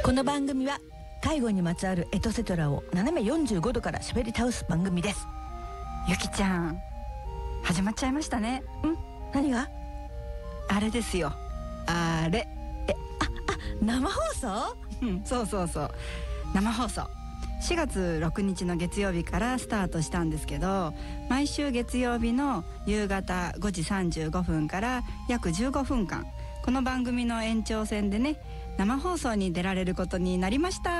この番組は介護にまつわるエトセトラを斜め45度から喋り倒す番組です。 ゆきちゃん、始まっちゃいましたね。 何が？ あれですよ、あれ。 生放送？ そうそうそう、生放送。4月6日の月曜日からスタートしたんですけど、毎週月曜日の夕方5時35分から約15分間、この番組の延長戦でね、生放送に出られることになりました。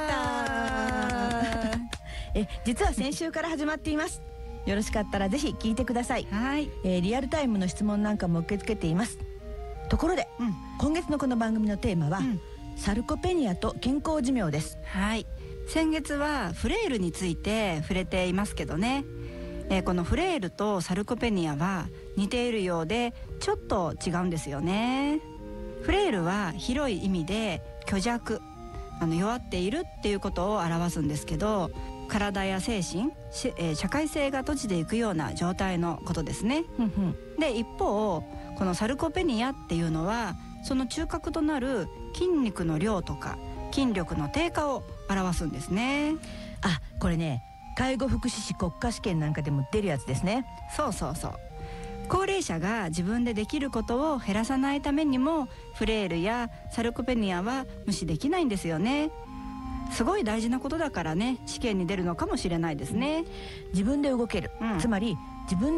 やったー実は先週から始まっています。よろしかったらぜひ聞いてください。 はい、 リアルタイムの質問なんかも受け付けています。ところで、今月のこの番組のテーマは、サルコペニアと健康寿命です。 はい、先月はフレイルについて触れていますけどね、このフレイルとサルコペニアは似ているようでちょっと違うんですよね。フレイルは広い意味で虚弱、弱っているっていうことを表すんですけど、体や精神、社会性が閉じていくような状態のことですね。で、一方このサルコペニアっていうのはその中核となる筋肉の量とか筋力の低下を表すんですね。 これね、介護福祉士国家試験なんかでも出るやつですね。 そうそうそう。高齢者が自分でできることを減らさないためにもフレイルやサルコペニアは無視できないんですよね。すごい大事なことだからね、試験に出るのかもしれないですね。 自分で動ける、つまり自分